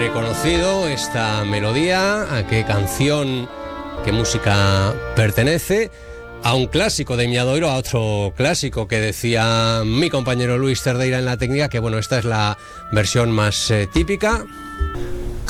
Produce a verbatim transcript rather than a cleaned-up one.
Reconocido esta melodía, a qué canción, qué música pertenece, a un clásico de Miadoiro, a otro clásico que decía mi compañero Luis Cerdeira en la técnica, que bueno, esta es la versión más eh, típica.